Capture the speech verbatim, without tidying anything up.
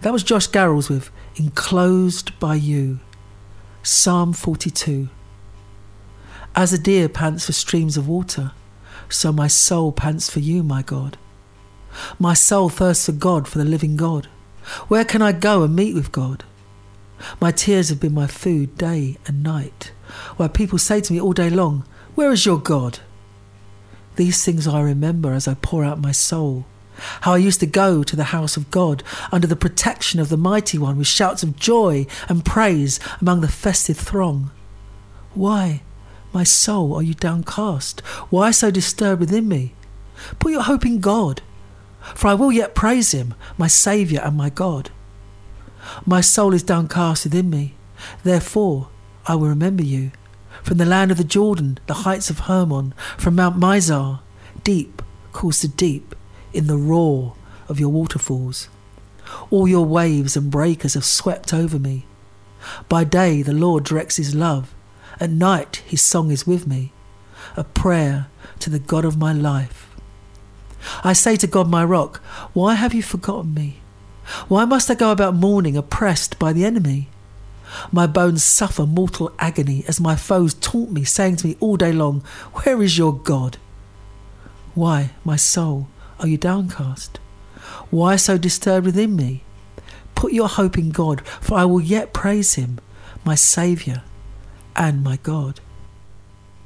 That was Josh Garrels with Enclosed by You. Psalm forty-two. As a deer pants for streams of water, so my soul pants for you, my God. My soul thirsts for God, for the living God. Where can I go and meet with God? My tears have been my food day and night, while people say to me all day long, where is your God? These things I remember as I pour out my soul, how I used to go to the house of God under the protection of the Mighty One with shouts of joy and praise among the festive throng. Why, my soul, are you downcast? Why so disturbed within me? Put your hope in God, for I will yet praise him, my Saviour and my God. My soul is downcast within me, therefore I will remember you. From the land of the Jordan, the heights of Hermon, from Mount Mizar, deep calls to deep in the roar of your waterfalls. All your waves and breakers have swept over me. By day the Lord directs his love, at night his song is with me, a prayer to the God of my life. I say to God my rock, why have you forgotten me? Why must I go about mourning, oppressed by the enemy? My bones suffer mortal agony as my foes taunt me, saying to me all day long, where is your God? Why, my soul, are you downcast? Why so disturbed within me? Put your hope in God, for I will yet praise him, my Saviour and my God.